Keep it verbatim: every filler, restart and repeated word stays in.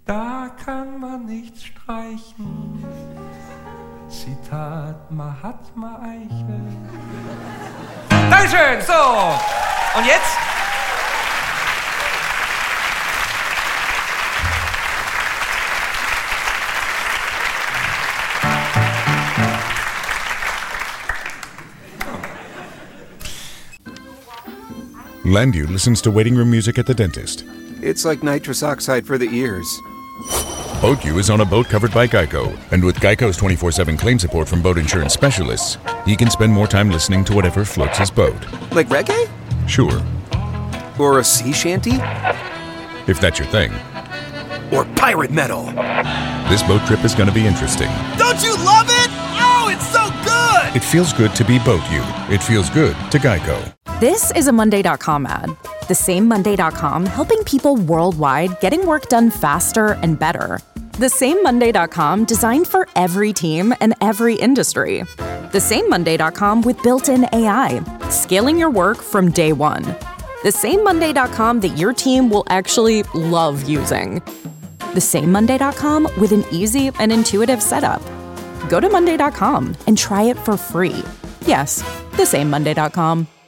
Da kann man nichts streichen. Zitat Mahatma Eichel. Dankeschön, so. Und jetzt? Landu listens to waiting room music at the dentist. It's like nitrous oxide for the ears. BoatU is on a boat covered by Geico, and with Geico's twenty-four seven claim support from boat insurance specialists, he can spend more time listening to whatever floats his boat. Like reggae? Sure. Or a sea shanty? If that's your thing. Or pirate metal? This boat trip is going to be interesting. Don't you love it? Oh, it's so good! It feels good to be BoatU. It feels good to Geico. This is a Monday dot com ad. The same Monday dot com helping people worldwide getting work done faster and better. The same Monday dot com designed for every team and every industry. The same Monday dot com with built-in A I, scaling your work from day one. The same Monday dot com that your team will actually love using. The same Monday dot com with an easy and intuitive setup. Go to Monday dot com and try it for free. Yes, the same Monday dot com.